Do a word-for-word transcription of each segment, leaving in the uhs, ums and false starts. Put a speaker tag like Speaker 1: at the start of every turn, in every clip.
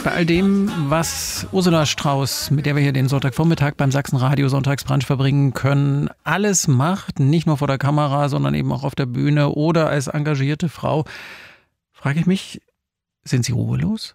Speaker 1: Bei all dem, was Ursula Strauß, mit der wir hier den Sonntagvormittag beim Sachsenradio Sonntagsbrunch verbringen können, alles macht, nicht nur vor der Kamera, sondern eben auch auf der Bühne oder als engagierte Frau, frage ich mich, sind Sie ruhelos?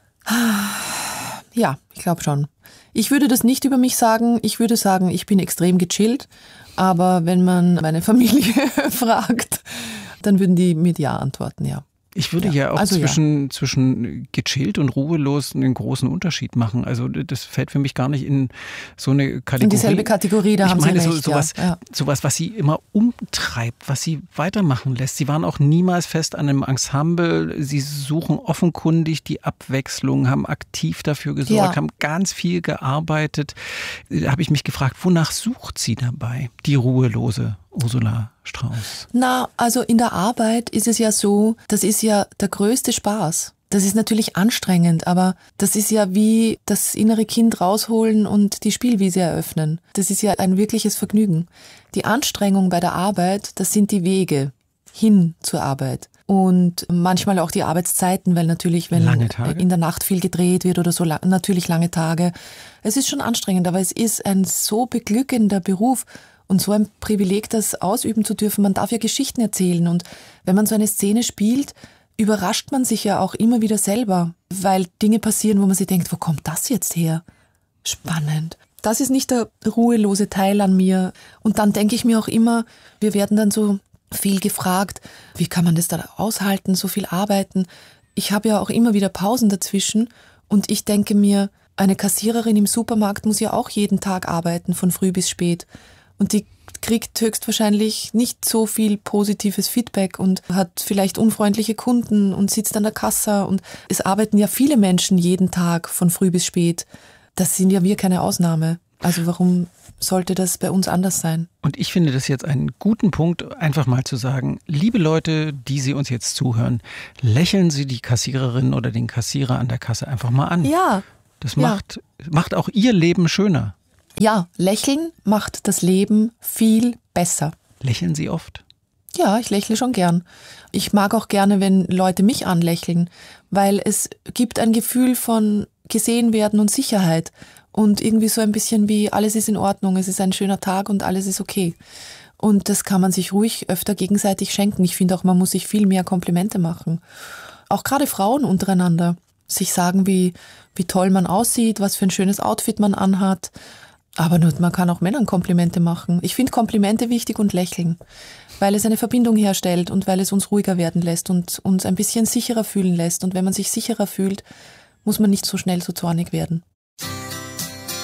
Speaker 2: Ja, ich glaube schon. Ich würde das nicht über mich sagen. Ich würde sagen, ich bin extrem gechillt. Aber wenn man meine Familie fragt, dann würden die mit Ja antworten, ja.
Speaker 1: Ich würde ja, ja auch also zwischen, ja. zwischen gechillt und ruhelos einen großen Unterschied machen. Also das fällt für mich gar nicht in so eine Kategorie.
Speaker 2: In dieselbe Kategorie, da
Speaker 1: ich
Speaker 2: haben
Speaker 1: meine,
Speaker 2: Sie
Speaker 1: so,
Speaker 2: recht.
Speaker 1: Sowas,
Speaker 2: ja.
Speaker 1: sowas, was Sie immer umtreibt, was Sie weitermachen lässt. Sie waren auch niemals fest an einem Ensemble. Sie suchen offenkundig die Abwechslung, haben aktiv dafür gesorgt, ja. haben ganz viel gearbeitet. Da habe ich mich gefragt, wonach sucht sie dabei, die ruhelose Ursula Strauß?
Speaker 2: Na, also in der Arbeit ist es ja so, das ist ja der größte Spaß. Das ist natürlich anstrengend, aber das ist ja wie das innere Kind rausholen und die Spielwiese eröffnen. Das ist ja ein wirkliches Vergnügen. Die Anstrengung bei der Arbeit, das sind die Wege hin zur Arbeit. Und manchmal auch die Arbeitszeiten, weil natürlich, wenn in der Nacht viel gedreht wird oder so, natürlich lange Tage. Es ist schon anstrengend, aber es ist ein so beglückender Beruf. Und so ein Privileg, das ausüben zu dürfen. Man darf ja Geschichten erzählen. Und wenn man so eine Szene spielt, überrascht man sich ja auch immer wieder selber. Weil Dinge passieren, wo man sich denkt, wo kommt das jetzt her? Spannend. Das ist nicht der ruhelose Teil an mir. Und dann denke ich mir auch immer, wir werden dann so viel gefragt, wie kann man das dann aushalten, so viel arbeiten? Ich habe ja auch immer wieder Pausen dazwischen. Und ich denke mir, eine Kassiererin im Supermarkt muss ja auch jeden Tag arbeiten, von früh bis spät. Und die kriegt höchstwahrscheinlich nicht so viel positives Feedback und hat vielleicht unfreundliche Kunden und sitzt an der Kasse. Und es arbeiten ja viele Menschen jeden Tag von früh bis spät. Das sind ja wir keine Ausnahme. Also warum sollte das bei uns anders sein?
Speaker 1: Und ich finde das jetzt einen guten Punkt, einfach mal zu sagen, liebe Leute, die Sie uns jetzt zuhören, lächeln Sie die Kassiererin oder den Kassierer an der Kasse einfach mal an.
Speaker 2: Ja.
Speaker 1: Das macht, ja. macht auch Ihr Leben schöner.
Speaker 2: Ja, lächeln macht das Leben viel besser.
Speaker 1: Lächeln Sie oft?
Speaker 2: Ja, ich lächle schon gern. Ich mag auch gerne, wenn Leute mich anlächeln, weil es gibt ein Gefühl von gesehen werden und Sicherheit und irgendwie so ein bisschen wie alles ist in Ordnung, es ist ein schöner Tag und alles ist okay. Und das kann man sich ruhig öfter gegenseitig schenken. Ich finde auch, man muss sich viel mehr Komplimente machen. Auch gerade Frauen untereinander. Sich sagen, wie, wie toll man aussieht, was für ein schönes Outfit man anhat. Aber nur, man kann auch Männern Komplimente machen. Ich finde Komplimente wichtig und lächeln, weil es eine Verbindung herstellt und weil es uns ruhiger werden lässt und uns ein bisschen sicherer fühlen lässt. Und wenn man sich sicherer fühlt, muss man nicht so schnell so zornig werden.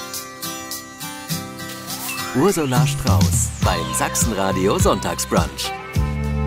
Speaker 3: Ursula Strauß beim Sachsenradio Sonntagsbrunch.